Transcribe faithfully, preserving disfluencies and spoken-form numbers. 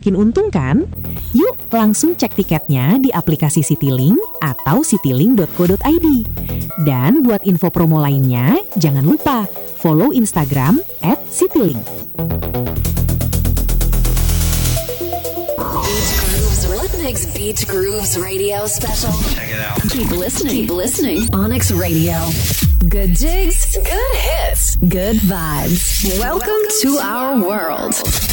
Makin untung kan? Yuk langsung cek tiketnya di aplikasi Citylink atau citylink dot co dot i d. Dan buat info promo lainnya, jangan lupa follow Instagram at citylink. Onyx Beach Grooves Radio Special. Check it out. Keep listening. Keep listening. Onyx Radio. Good jigs, good hits, good vibes. Welcome to our world.